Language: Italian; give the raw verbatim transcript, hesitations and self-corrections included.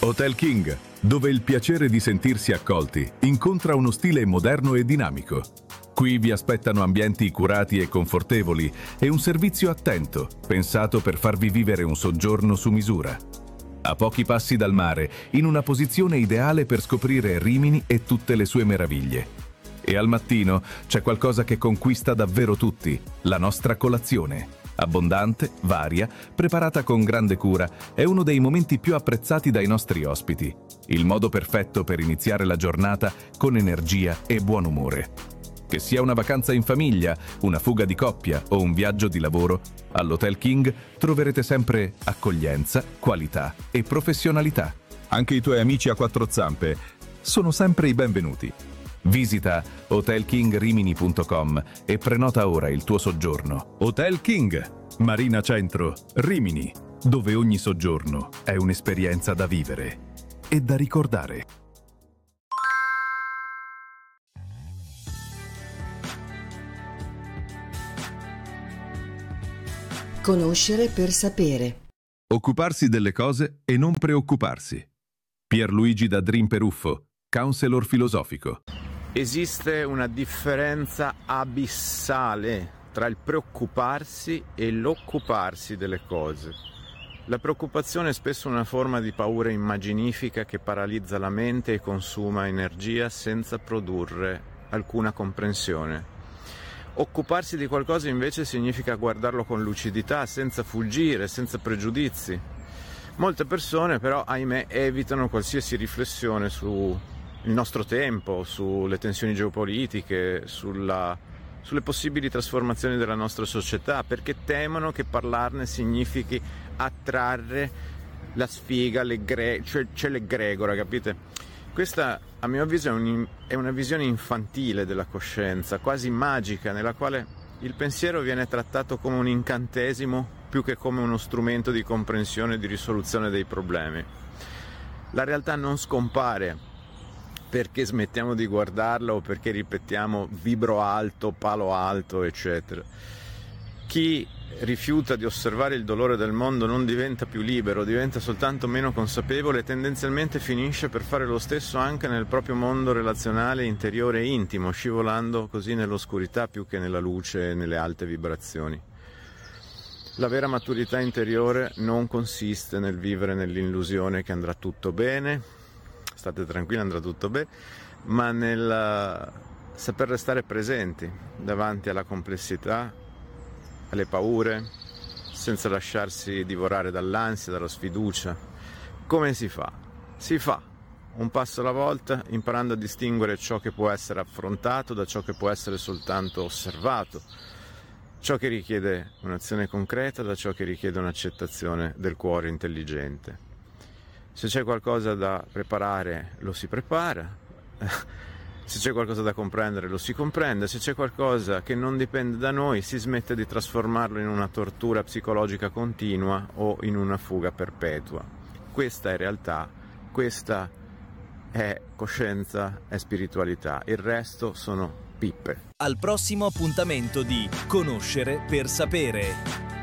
Hotel King, dove il piacere di sentirsi accolti incontra uno stile moderno e dinamico. Qui vi aspettano ambienti curati e confortevoli e un servizio attento, pensato per farvi vivere un soggiorno su misura. A pochi passi dal mare, in una posizione ideale per scoprire Rimini e tutte le sue meraviglie. E al mattino c'è qualcosa che conquista davvero tutti, la nostra colazione. Abbondante, varia, preparata con grande cura, è uno dei momenti più apprezzati dai nostri ospiti. Il modo perfetto per iniziare la giornata con energia e buon umore. Che sia una vacanza in famiglia, una fuga di coppia o un viaggio di lavoro, all'Hotel King troverete sempre accoglienza, qualità e professionalità. Anche i tuoi amici a quattro zampe sono sempre i benvenuti. Visita hotel king rimini punto com e prenota ora il tuo soggiorno. Hotel King, Marina Centro, Rimini, dove ogni soggiorno è un'esperienza da vivere e da ricordare. Conoscere per sapere. Occuparsi delle cose e non preoccuparsi. Pierluigi da Dream Peruffo, counselor filosofico. Esiste una differenza abissale tra il preoccuparsi e l'occuparsi delle cose. La preoccupazione è spesso una forma di paura immaginifica che paralizza la mente e consuma energia senza produrre alcuna comprensione. Occuparsi di qualcosa invece significa guardarlo con lucidità, senza fuggire, senza pregiudizi. Molte persone però, ahimè, evitano qualsiasi riflessione su il nostro tempo, sulle tensioni geopolitiche, sulla, sulle possibili trasformazioni della nostra società, perché temono che parlarne significhi attrarre la sfiga, l'egre, cioè, cioè l'egregora, capite? Questa, a mio avviso, è, un, è una visione infantile della coscienza, quasi magica, nella quale il pensiero viene trattato come un incantesimo più che come uno strumento di comprensione e di risoluzione dei problemi. La realtà non scompare perché smettiamo di guardarla o perché ripetiamo vibro alto, palo alto, eccetera. Chi rifiuta di osservare il dolore del mondo non diventa più libero, diventa soltanto meno consapevole e tendenzialmente finisce per fare lo stesso anche nel proprio mondo relazionale, interiore e intimo, scivolando così nell'oscurità più che nella luce e nelle alte vibrazioni. La vera maturità interiore non consiste nel vivere nell'illusione che andrà tutto bene, state tranquilli, andrà tutto bene, ma nel saper restare presenti davanti alla complessità, alle paure, senza lasciarsi divorare dall'ansia, dalla sfiducia. Come si fa? Si fa un passo alla volta, imparando a distinguere ciò che può essere affrontato da ciò che può essere soltanto osservato, ciò che richiede un'azione concreta da ciò che richiede un'accettazione del cuore intelligente. Se c'è qualcosa da preparare, lo si prepara, se c'è qualcosa da comprendere, lo si comprende, se c'è qualcosa che non dipende da noi, si smette di trasformarlo in una tortura psicologica continua o in una fuga perpetua. Questa è realtà, questa è coscienza, è spiritualità, il resto sono pippe. Al prossimo appuntamento di Conoscere per sapere.